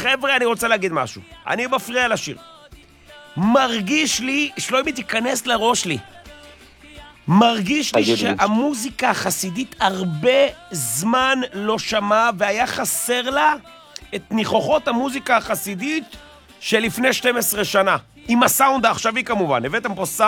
חבר'ה, אני רוצה להגיד משהו. אני מפריע לשיר. מרגיש לי, שלומי תיכנס לראש לי. מרגיש לי שהמוזיקה החסידית הרבה זמן לא שמעה, והיה חסר לה את ניחוחות המוזיקה החסידית שלפני 12 שנה. עם הסאונד העכשווי כמובן. הבאתם פה